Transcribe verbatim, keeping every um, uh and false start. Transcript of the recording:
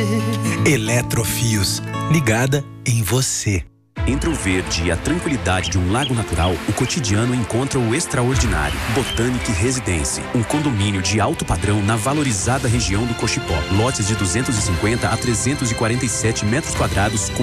Eletrofios, ligada em você. Entre o verde e a tranquilidade de um lago natural, o cotidiano encontra o extraordinário. Botanic Residence, um condomínio de alto padrão na valorizada região do Cochipó. Lotes de duzentos e cinquenta a trezentos e quarenta e sete metros quadrados com